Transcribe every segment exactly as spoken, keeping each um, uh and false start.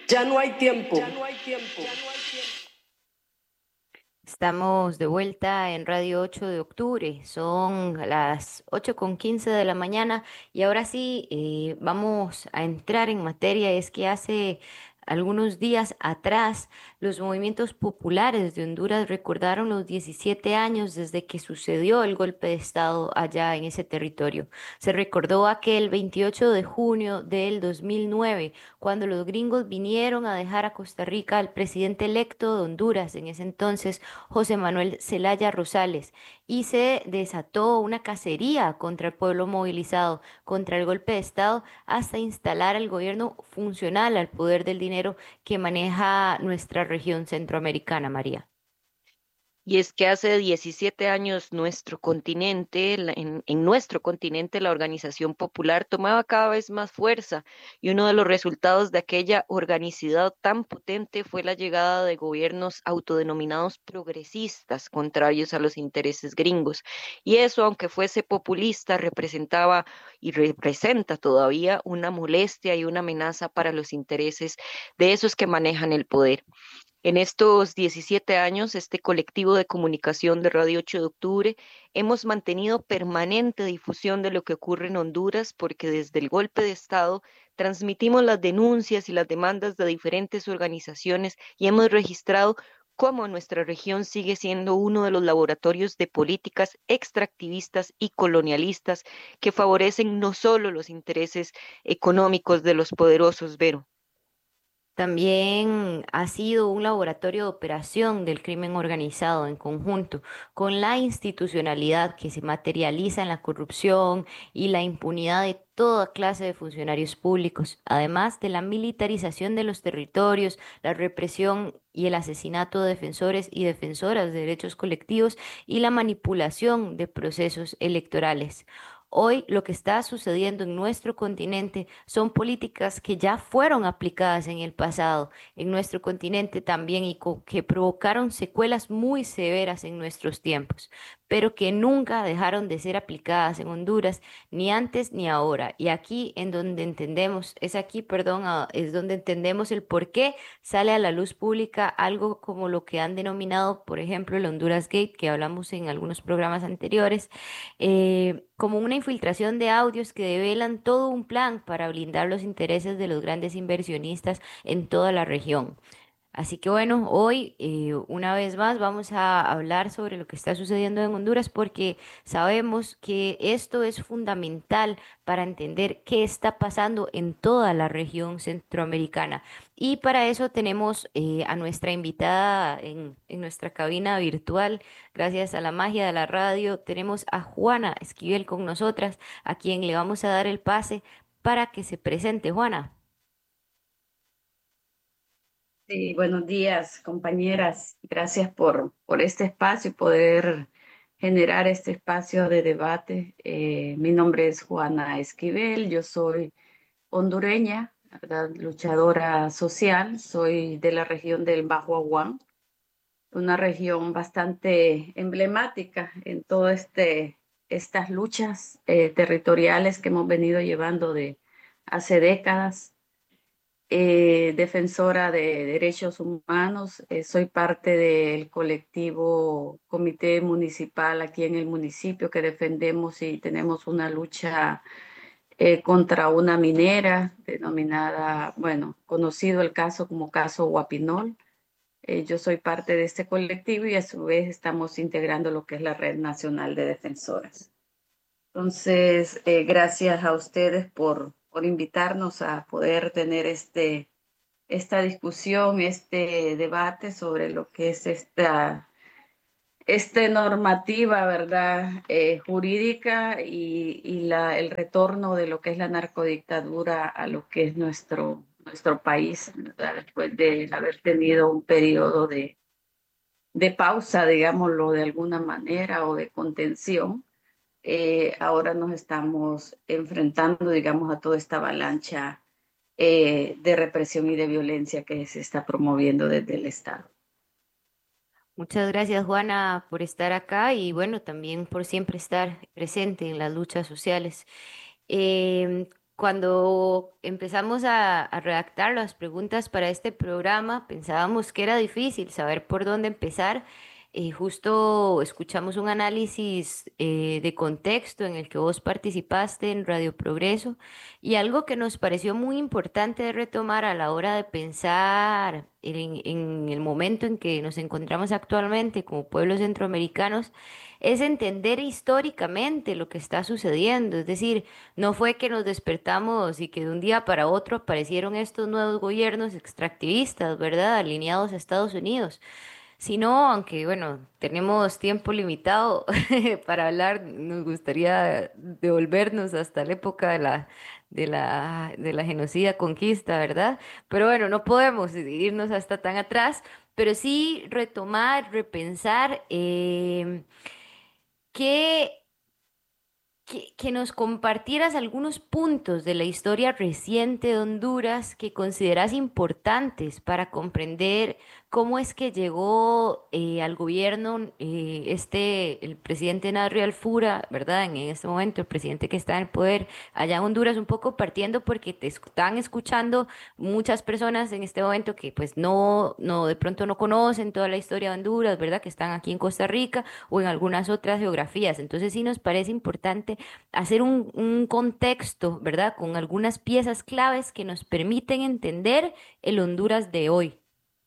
Ya no hay tiempo. Estamos de vuelta en Radio ocho de octubre, son las ocho con quince de la mañana y ahora sí eh, vamos a entrar en materia. Es que hace algunos días atrás los movimientos populares de Honduras recordaron los diecisiete años desde que sucedió el golpe de Estado allá en ese territorio. Se recordó aquel veintiocho de junio del dos mil nueve, cuando los gringos vinieron a dejar a Costa Rica al presidente electo de Honduras en ese entonces, José Manuel Zelaya Rosales, y se desató una cacería contra el pueblo movilizado, contra el golpe de Estado, hasta instalar al gobierno funcional al poder del dinero que maneja nuestra región centroamericana, María. Y es que hace diecisiete años nuestro continente, la- en, en nuestro continente, la organización popular tomaba cada vez más fuerza y uno de los resultados de aquella organicidad tan potente fue la llegada de gobiernos autodenominados progresistas, contrarios a los intereses gringos. Y eso, aunque fuese populista, representaba y representa todavía una molestia y una amenaza para los intereses de esos que manejan el poder. En estos diecisiete años, este colectivo de comunicación de Radio ocho de octubre, hemos mantenido permanente difusión de lo que ocurre en Honduras porque desde el golpe de Estado transmitimos las denuncias y las demandas de diferentes organizaciones y hemos registrado cómo nuestra región sigue siendo uno de los laboratorios de políticas extractivistas y colonialistas que favorecen no solo los intereses económicos de los poderosos, Vero. También ha sido un laboratorio de operación del crimen organizado en conjunto con la institucionalidad que se materializa en la corrupción y la impunidad de toda clase de funcionarios públicos, además de la militarización de los territorios, la represión y el asesinato de defensores y defensoras de derechos colectivos y la manipulación de procesos electorales. Hoy lo que está sucediendo en nuestro continente son políticas que ya fueron aplicadas en el pasado en nuestro continente también y co- que provocaron secuelas muy severas en nuestros tiempos, pero que nunca dejaron de ser aplicadas en Honduras, ni antes ni ahora. Y aquí en donde entendemos, es aquí, perdón, ah, es donde entendemos el por qué sale a la luz pública algo como lo que han denominado, por ejemplo, el Honduras Gate, que hablamos en algunos programas anteriores, eh, como una infiltración de audios que develan todo un plan para blindar los intereses de los grandes inversionistas en toda la región. Así que bueno, hoy eh, una vez más vamos a hablar sobre lo que está sucediendo en Honduras porque sabemos que esto es fundamental para entender qué está pasando en toda la región centroamericana. Y para eso tenemos eh, a nuestra invitada en, en nuestra cabina virtual, gracias a la magia de la radio, tenemos a Juana Esquivel con nosotras, a quien le vamos a dar el pase para que se presente. Juana. Sí, buenos días, compañeras. Gracias por, por este espacio y poder generar este espacio de debate. Eh, mi nombre es Juana Esquivel, yo soy hondureña, ¿verdad? Luchadora social, soy de la región del Bajo Aguán, una región bastante emblemática en todas este, estas luchas eh, territoriales que hemos venido llevando de hace décadas. Eh, defensora de derechos humanos, eh, soy parte del colectivo Comité Municipal aquí en el municipio que defendemos y tenemos una lucha eh, contra una minera denominada, bueno, conocido el caso como caso Guapinol. Eh, yo soy parte de este colectivo y a su vez estamos integrando lo que es la Red Nacional de Defensoras. Entonces, eh, gracias a ustedes por, por invitarnos a poder tener este esta discusión, este debate sobre lo que es esta, esta normativa, ¿verdad? Eh, jurídica y, y la, el retorno de lo que es la narcodictadura a lo que es nuestro, nuestro país, ¿verdad? Después de haber tenido un periodo de, de pausa, digámoslo de alguna manera, o de contención. Eh, ahora nos estamos enfrentando, digamos, a toda esta avalancha eh, de represión y de violencia que se está promoviendo desde el Estado. Muchas gracias, Juana, por estar acá y bueno, también por siempre estar presente en las luchas sociales. Em, Cuando empezamos a, a redactar las preguntas para este programa, pensábamos que era difícil saber por dónde empezar. Eh, justo escuchamos un análisis eh, de contexto en el que vos participaste en Radio Progreso y algo que nos pareció muy importante de retomar a la hora de pensar en, en el momento en que nos encontramos actualmente como pueblos centroamericanos es entender históricamente lo que está sucediendo. Es decir, no fue que nos despertamos y que de un día para otro aparecieron estos nuevos gobiernos extractivistas, ¿verdad? Alineados a Estados Unidos. Sino, aunque bueno, tenemos tiempo limitado para hablar, nos gustaría devolvernos hasta la época de la, de la, de la genocida conquista, ¿verdad? Pero bueno, no podemos irnos hasta tan atrás, pero sí retomar, repensar eh, qué que, que nos compartieras algunos puntos de la historia reciente de Honduras que consideras importantes para comprender cómo es que llegó eh, al gobierno eh, este, el presidente Narrio Alfura, ¿verdad? En este momento, el presidente que está en el poder allá en Honduras, un poco partiendo porque te están escuchando muchas personas en este momento que pues no, no, de pronto no conocen toda la historia de Honduras, ¿verdad? Que están aquí en Costa Rica o en algunas otras geografías. Entonces sí nos parece importante hacer un, un contexto, ¿verdad? Con algunas piezas claves que nos permiten entender el Honduras de hoy.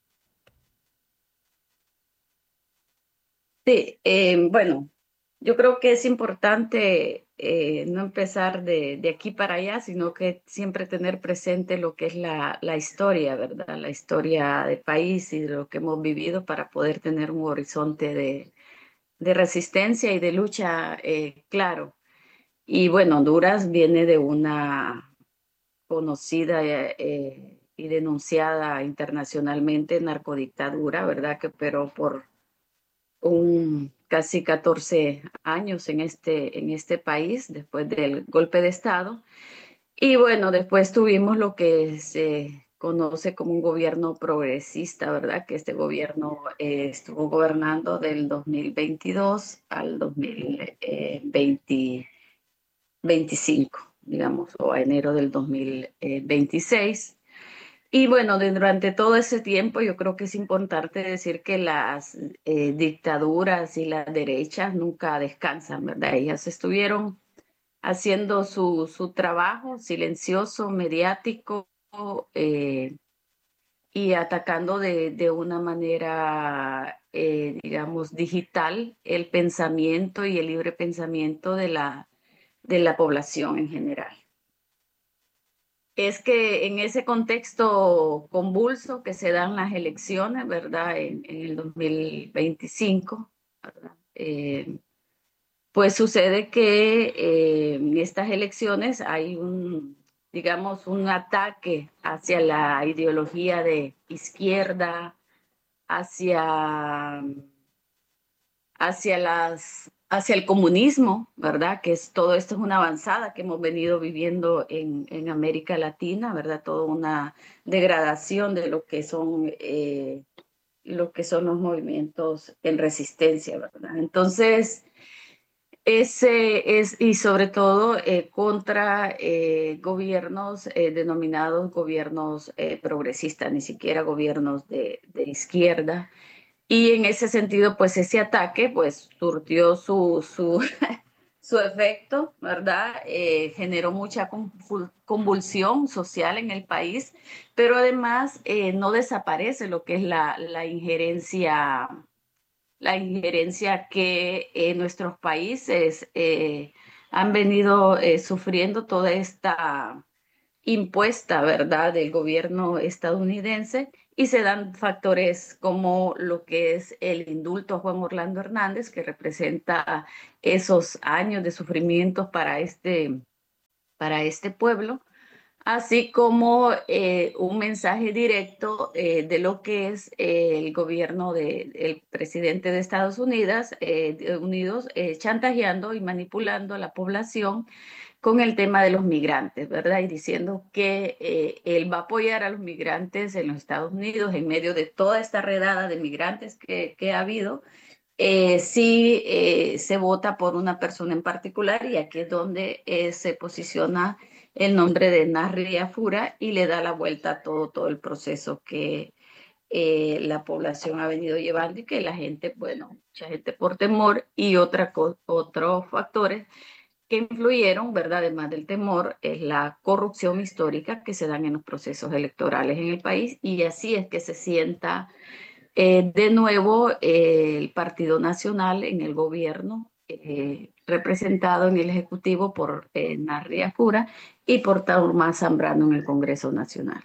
Sí, eh, bueno, yo creo que es importante eh, no empezar de, de aquí para allá, sino que siempre tener presente lo que es la, la historia, ¿verdad? La historia del país y de lo que hemos vivido para poder tener un horizonte de, de resistencia y de lucha eh, claro. Y bueno, Honduras viene de una conocida eh, y denunciada internacionalmente narcodictadura, ¿verdad? Que operó por un casi catorce años en este, en este país después del golpe de Estado. Y bueno, después tuvimos lo que se conoce como un gobierno progresista, ¿verdad? Que este gobierno eh, estuvo gobernando del dos mil veintidós al dos mil veinticinco, digamos, o a enero del dos mil veintiséis. Y bueno, de- durante todo ese tiempo yo creo que es importante decir que las eh, dictaduras y las derechas nunca descansan, ¿verdad? Ellas estuvieron haciendo su, su trabajo silencioso, mediático, eh, y atacando de, de una manera, eh, digamos, digital el pensamiento y el libre pensamiento de la, de la población en general. Es que en ese contexto convulso que se dan las elecciones, ¿verdad? En, en el dos mil veinticinco, ¿verdad? Eh, pues sucede que eh, en estas elecciones hay un, digamos, un ataque hacia la ideología de izquierda, hacia hacia las, hacia el comunismo, ¿verdad? Que es todo esto es una avanzada que hemos venido viviendo en, en América Latina, ¿verdad? Toda una degradación de lo que son, eh, lo que son los movimientos en resistencia, ¿verdad? Entonces, ese es, y sobre todo eh, contra eh, gobiernos eh, denominados gobiernos eh, progresistas, ni siquiera gobiernos de, de izquierda. Y en ese sentido, pues ese ataque, pues surtió su, su, su efecto, ¿verdad? Eh, generó mucha convulsión social en el país, pero además eh, no desaparece lo que es la, la injerencia, la injerencia que eh, nuestros países eh, han venido eh, sufriendo toda esta impuesta, ¿verdad?, del gobierno estadounidense, y se dan factores como lo que es el indulto a Juan Orlando Hernández, que representa esos años de sufrimientos para este, para este pueblo, así como eh, un mensaje directo eh, de lo que es eh, el gobierno del de, presidente de Estados Unidos, eh, de Unidos eh, chantajeando y manipulando a la población con el tema de los migrantes, ¿verdad? Y diciendo que eh, él va a apoyar a los migrantes en los Estados Unidos en medio de toda esta redada de migrantes que, que ha habido, eh, si eh, se vota por una persona en particular, y aquí es donde eh, se posiciona el nombre de Narri Afura y le da la vuelta a todo, todo el proceso que eh, la población ha venido llevando y que la gente, bueno, mucha gente por temor y otra, otros factores que influyeron, ¿verdad? Además del temor, es la corrupción histórica que se dan en los procesos electorales en el país y así es que se sienta eh, de nuevo eh, el Partido Nacional en el gobierno, eh, representado en el Ejecutivo por eh, Narri Afura y por Taurma Zambrano en el Congreso Nacional.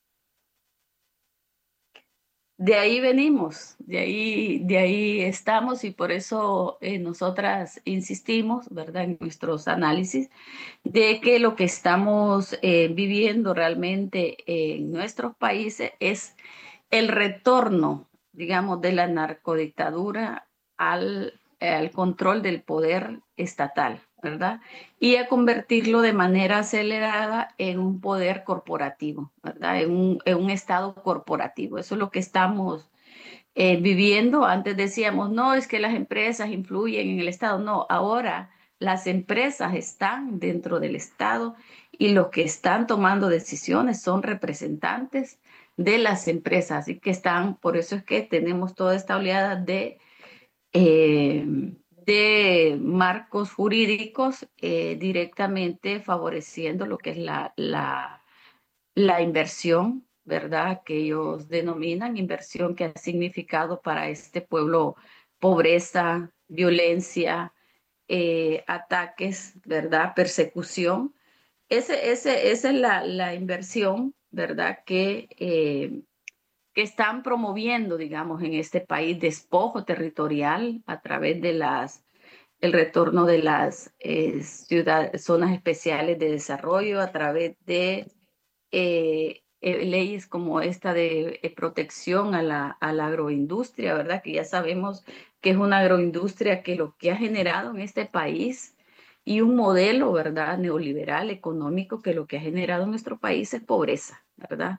De ahí venimos, de ahí, de ahí estamos y por eso eh, nosotras insistimos, ¿verdad?, en nuestros análisis de que lo que estamos eh, viviendo realmente en nuestros países es el retorno, digamos, de la narcodictadura al, al control del poder estatal, ¿verdad? Y a convertirlo de manera acelerada en un poder corporativo, ¿verdad? En un, en un estado corporativo. Eso es lo que estamos eh, viviendo. Antes decíamos, no, es que las empresas influyen en el Estado. No, ahora las empresas están dentro del Estado y los que están tomando decisiones son representantes de las empresas. Así que están, por eso es que tenemos toda esta oleada de, eh, de marcos jurídicos eh, directamente favoreciendo lo que es la, la la inversión, ¿verdad? Que ellos denominan inversión, que ha significado para este pueblo pobreza, violencia, eh, ataques, ¿verdad? Persecución. Ese, ese, esa es la, la inversión, ¿verdad? Que, eh, que están promoviendo, digamos, en este país, despojo territorial a través de las el retorno de las eh, ciudad, zonas especiales de desarrollo a través de eh, eh, leyes como esta de eh, protección a la, a la agroindustria, ¿verdad? Que ya sabemos que es una agroindustria que lo que ha generado en este país y un modelo, ¿verdad? Neoliberal, económico, que lo que ha generado en nuestro país es pobreza, ¿verdad?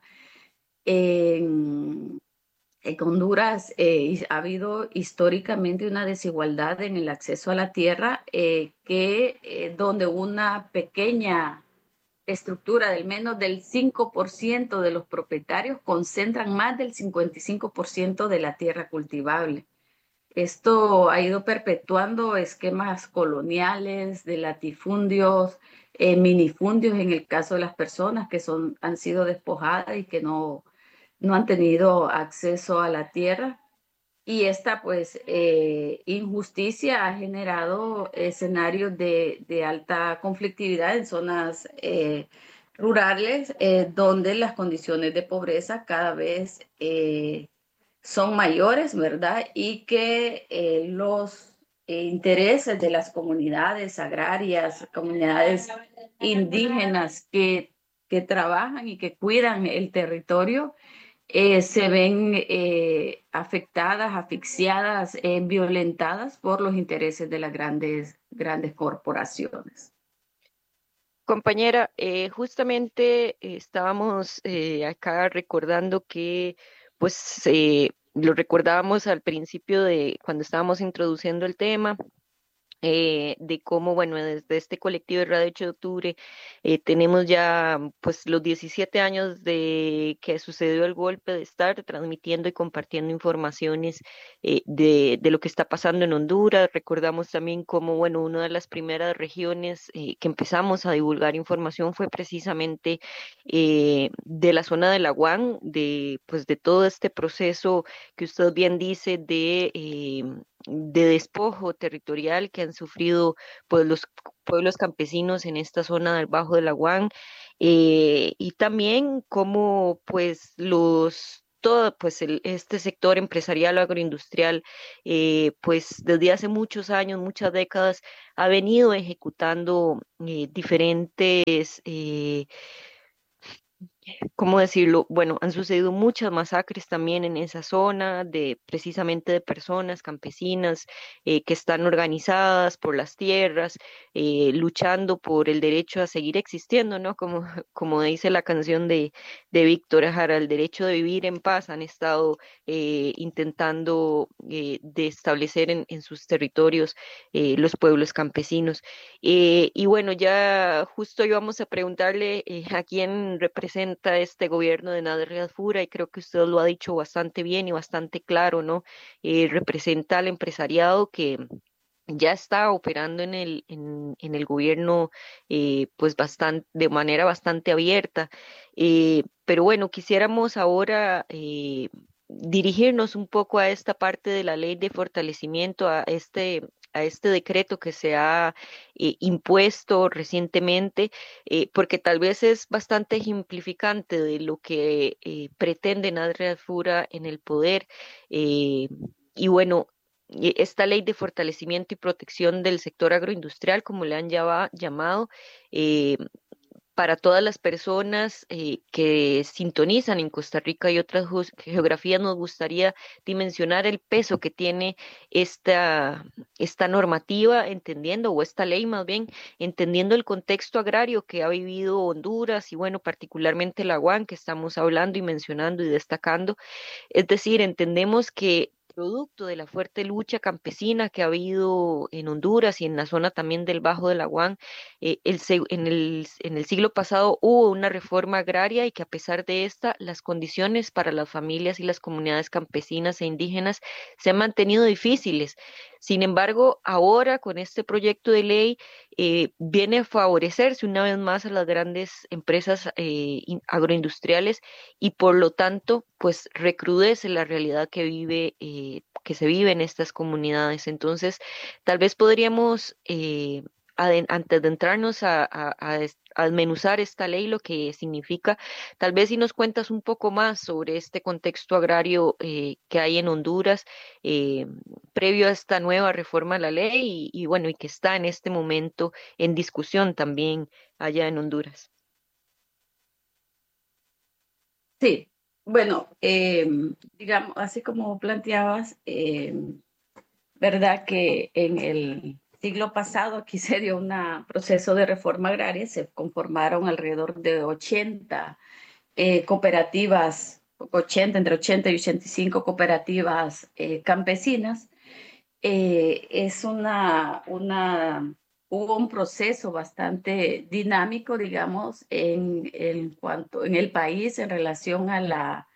En, en Honduras eh, ha habido históricamente una desigualdad en el acceso a la tierra eh, que eh, donde una pequeña estructura del menos del cinco por ciento de los propietarios concentran más del cincuenta y cinco por ciento de la tierra cultivable. Esto ha ido perpetuando esquemas coloniales de latifundios, eh, minifundios en el caso de las personas que son, han sido despojadas y que no, no han tenido acceso a la tierra. Y esta pues eh, injusticia ha generado escenarios de, de alta conflictividad en zonas eh, rurales eh, donde las condiciones de pobreza cada vez eh, son mayores, ¿verdad? Y que eh, los eh, intereses de las comunidades agrarias, comunidades indígenas que, que trabajan y que cuidan el territorio, eh, se ven eh, afectadas, asfixiadas, eh, violentadas por los intereses de las grandes, grandes corporaciones. Compañera, eh, justamente eh, estábamos eh, acá recordando que, pues, eh, lo recordábamos al principio de cuando estábamos introduciendo el tema, eh, de cómo, bueno, desde este colectivo de Radio ocho de Octubre eh, tenemos ya pues los diecisiete años de que sucedió el golpe de estar transmitiendo y compartiendo informaciones eh, de, de lo que está pasando en Honduras. Recordamos también cómo, bueno, una de las primeras regiones eh, que empezamos a divulgar información fue precisamente eh, de la zona de la U A N, de, pues, de todo este proceso que usted bien dice de... eh, de despojo territorial que han sufrido pues los pueblos campesinos en esta zona del Bajo del Aguán, eh, y también cómo pues los todo pues el- este sector empresarial o agroindustrial eh, pues desde hace muchos años, muchas décadas ha venido ejecutando eh, diferentes eh, ¿cómo decirlo? Bueno, han sucedido muchas masacres también en esa zona, de precisamente de personas campesinas eh, que están organizadas por las tierras, eh, luchando por el derecho a seguir existiendo, ¿no? Como, como dice la canción de, de Víctor Jara, el derecho de vivir en paz, han estado eh, intentando eh, de establecer en, en sus territorios eh, los pueblos campesinos. Eh, y bueno, ya justo íbamos a preguntarle eh, a quién representa este gobierno de Nader Al-Fura, y creo que usted lo ha dicho bastante bien y bastante claro, ¿no? Eh, representa al empresariado que ya está operando en el, en, en el gobierno eh, pues bastante, de manera bastante abierta. Eh, pero bueno, quisiéramos ahora eh, dirigirnos un poco a esta parte de la ley de fortalecimiento, a este, a este decreto que se ha eh, impuesto recientemente, eh, porque tal vez es bastante ejemplificante de lo que eh, pretende Nader Al-Fura en el poder. eh, y bueno, y esta ley de fortalecimiento y protección del sector agroindustrial, como le han llava- llamado, eh, para todas las personas eh, que sintonizan en Costa Rica y otras jus- geografías, nos gustaría dimensionar el peso que tiene esta, esta normativa, entendiendo, o esta ley más bien, entendiendo el contexto agrario que ha vivido Honduras y bueno, particularmente la U A N que estamos hablando y mencionando y destacando. Es decir, entendemos que producto de la fuerte lucha campesina que ha habido en Honduras y en la zona también del Bajo del Aguán, eh, el se- en el, en el siglo pasado hubo una reforma agraria y que a pesar de esta, las condiciones para las familias y las comunidades campesinas e indígenas se han mantenido difíciles. Sin embargo, ahora con este proyecto de ley eh, viene a favorecerse una vez más a las grandes empresas eh, in- agroindustriales, y por lo tanto, pues recrudece la realidad que vive, eh, que se vive en estas comunidades. Entonces, tal vez podríamos, eh, aden- antes de entrarnos a, a, a des- a desmenuzar esta ley, lo que significa, tal vez si nos cuentas un poco más sobre este contexto agrario eh, que hay en Honduras, eh, previo a esta nueva reforma a la ley, y, y bueno, y que está en este momento en discusión también allá en Honduras. Sí, bueno, eh, digamos, así como planteabas, eh, verdad que en el siglo pasado aquí se dio un proceso de reforma agraria, se conformaron alrededor de ochenta eh, cooperativas, ochenta, entre ochenta y ochenta y cinco cooperativas eh, campesinas. Eh, es una, una, hubo un proceso bastante dinámico, digamos, en, en cuanto, en el país en relación a la,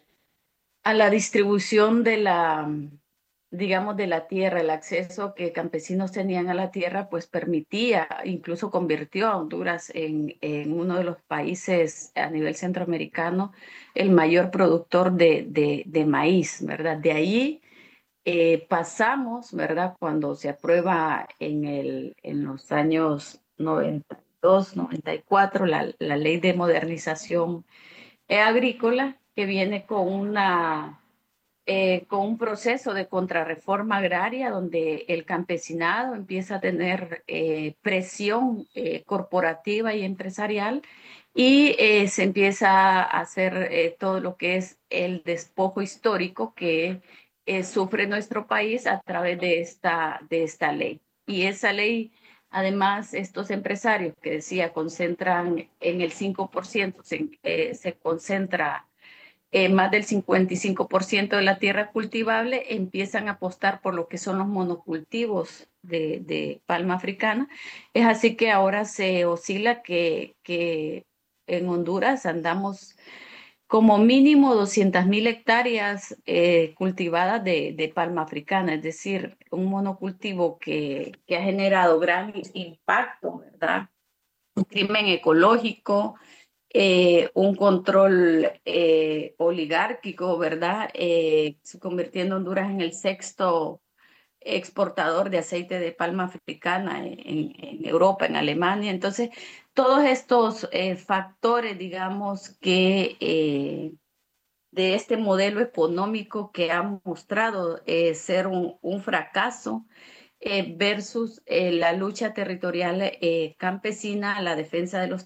a la distribución de la, digamos, de la tierra, el acceso que campesinos tenían a la tierra, pues permitía, incluso convirtió a Honduras en, en uno de los países a nivel centroamericano, el mayor productor de, de, de maíz, ¿verdad? De ahí eh, pasamos, ¿verdad? Cuando se aprueba en, el, en los años noventa y dos, noventa y cuatro la, la ley de modernización eh, agrícola, que viene con una eh, con un proceso de contrarreforma agraria donde el campesinado empieza a tener eh, presión eh, corporativa y empresarial, y eh, se empieza a hacer eh, todo lo que es el despojo histórico que eh, sufre nuestro país a través de esta, de esta ley. Y esa ley, además, estos empresarios que decía concentran en el cinco por ciento, se, eh, se concentra eh, más del cincuenta y cinco por ciento de la tierra cultivable, empiezan a apostar por lo que son los monocultivos de, de palma africana. Es así que ahora se oscila que, que en Honduras andamos como mínimo doscientas mil hectáreas eh, cultivadas de, de palma africana, es decir, un monocultivo que, que ha generado gran impacto, ¿verdad? Un crimen ecológico, eh, un control eh, oligárquico, ¿verdad? Eh, convirtiendo a Honduras en el sexto exportador de aceite de palma africana en, en Europa, en Alemania. Entonces, todos estos eh, factores, digamos, que eh, de este modelo económico que ha mostrado eh, ser un, un fracaso, eh, versus eh, la lucha territorial eh, campesina, la defensa de los